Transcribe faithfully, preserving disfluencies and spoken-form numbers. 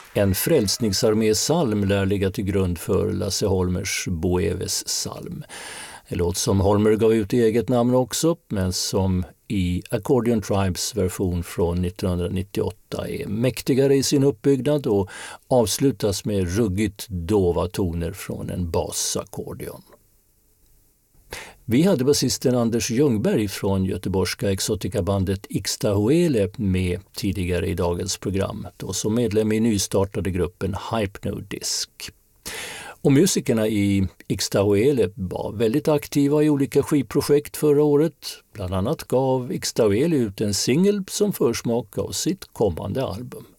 En frälsningsarmésalm lär ligga till grund för Lasse Holmers Boeves psalm. En låt som Holmer gav ut i eget namn också, men som i Accordion Tribes version från nittonhundranittioåtta är mäktigare i sin uppbyggnad och avslutas med ruggigt dova toner från en basackordion. Vi hade basisten Anders Ljungberg från göteborgska exotikabandet Ixtahuele med tidigare i dagens program, då som medlem i nystartade gruppen Hypnodisc. Och musikerna i Ixtahuele var väldigt aktiva i olika skivprojekt förra året. Bland annat gav Ixtahuele ut en singel som försmak av sitt kommande album.